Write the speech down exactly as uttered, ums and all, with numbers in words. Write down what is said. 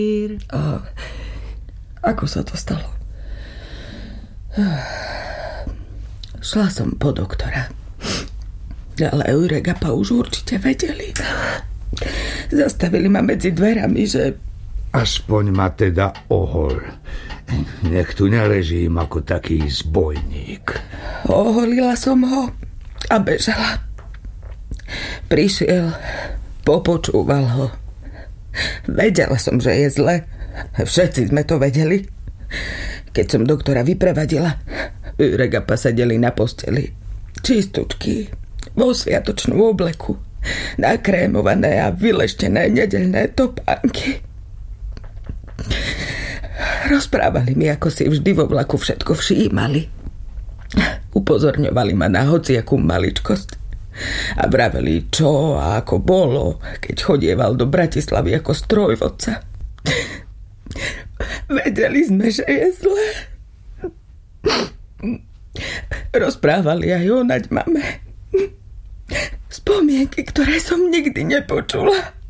A ako sa to stalo? Šla som po doktora. Ale Jurek a Pa už určite vedeli. Zastavili ma medzi dverami, že... Aspoň ma teda ohol. Nech tu neležím ako taký zbojník. Oholila som ho a bežala. Prišiel, popočúval ho. Vedela som, že je zle. Všetci sme to vedeli. Keď som doktora vyprevadila, Jurek a Pa sedeli na posteli. Čistučky, vo sviatočnom obleku, nakrémované a vyleštené nedeľné topánky. Rozprávali mi, ako si vždy vo vlaku všetko všímali. Upozorňovali ma na hociakú maličkosť. A vraveli, čo a ako bolo, keď chodieval do Bratislavy ako strojvodca. Vedeli sme, že je zlé. Rozprávali aj o naď mame. Spomienky, ktoré som nikdy nepočula.